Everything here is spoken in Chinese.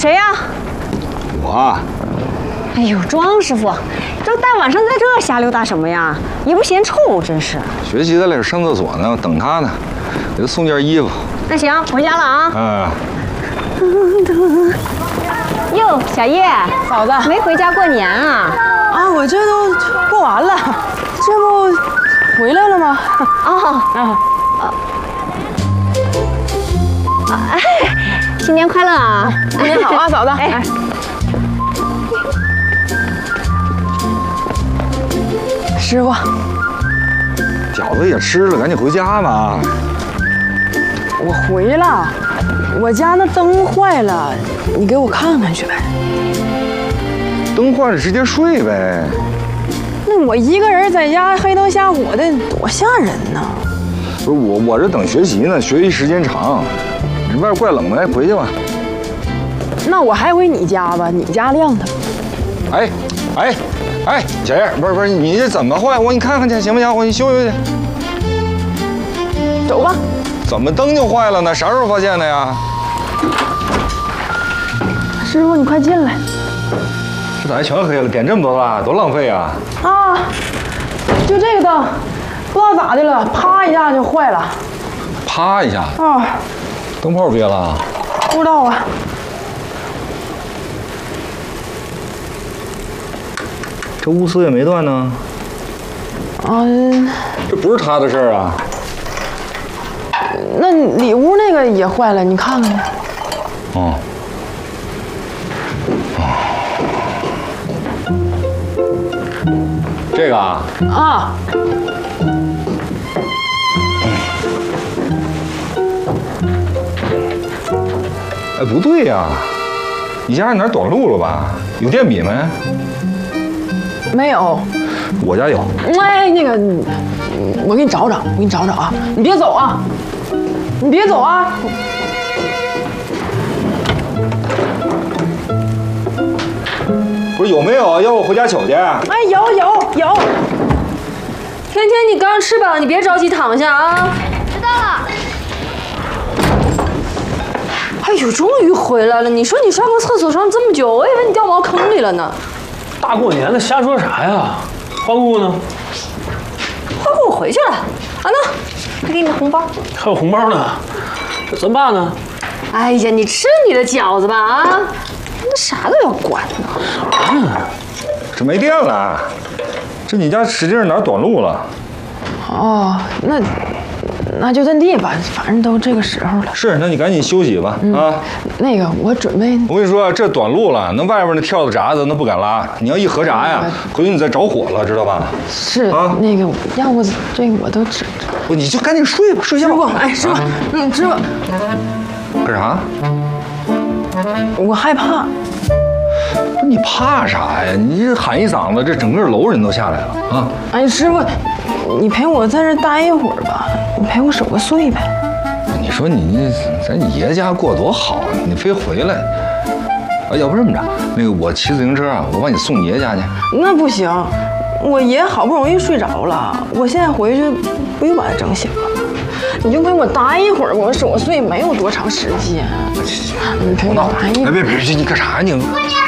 谁呀？ 我。 哎呦，庄师傅，这大晚上在这瞎溜达什么呀？也不嫌臭，真是。 学习在那上厕所呢，等他呢，给他送件衣服。 那行，回家了啊。哟，小叶， 嫂子没回家过年啊？ 啊，我这都过完了，这不回来了吗？ 新年快乐啊！ 新年好啊，嫂子。哎，师傅， 饺子也吃了，赶紧回家吧。 我回了，我家那灯坏了，你给我看看去呗。 灯坏了直接睡呗。 那我一个人在家黑灯瞎火的，多吓人呐！ 不是我这等学习呢，学习时间长，你外边怪冷的，哎，回去吧。 那我还回你家吧，你家亮堂。 哎，小叶，不是，你这怎么坏？你看看去，行不行？你修修去。 走吧。 怎么灯就坏了呢？啥时候发现的呀？ 师傅，你快进来。 这咋还全黑了？点这么多蜡，多浪费啊！ 啊，就这个灯，不知道咋的了，啪一下就坏了。 啪一下。 啊。 灯泡憋了？ 不知道啊。 这钨丝也没断呢。这不是他的事儿啊。 那里屋那个也坏了，你看看去。 这个啊？ 啊。 哎，不对呀，你家哪儿短路了吧？有电笔没？ 没有。 我家有。 哎，那个，我给你找找，啊！你别走啊！你别走啊！ 不是有没有啊？要不我回家取去？ 哎，有。 天天，你刚吃饱，你别着急躺下啊。 知道了。 哎呦，终于回来了！你说你上个厕所上这么久，我以为你掉茅坑里了呢。 大过年的瞎说啥呀？花姑姑呢？ 花姑姑回去了。啊，那还给你红包。 还有红包呢，这咱爸呢？ 哎呀，你吃你的饺子吧啊！那啥都要管呢。 啥呢？ 这没电了。这你家使劲哪儿短路了？ 哦，那就这地吧，反正都这个时候了。 是，那你赶紧休息吧。啊。 那个，我准备。 我跟你说，这短路了，那外边那跳蚤闸子那不敢拉，你要一合闸呀，回去你再着火了，知道吧？ 是啊。那个，要不这个我都知。 不，你就赶紧睡吧，睡觉。 师傅，哎，师傅，师傅。 干啥？ 我害怕。 不，你怕啥呀？你这喊一嗓子，这整个楼人都下来了啊！ 哎，师傅，你陪我在这待一会儿吧，你陪我守个岁呗。 你说你在你爷家过多好啊，你非回来。啊，要不这么着，那个我骑自行车啊，我把你送你爷家去。 那不行，我爷好不容易睡着了，我现在回去不又把他整醒了？你就陪我待一会儿，我守岁没有多长时间。你陪我待一会儿。 哎，别，你干啥你？ 过年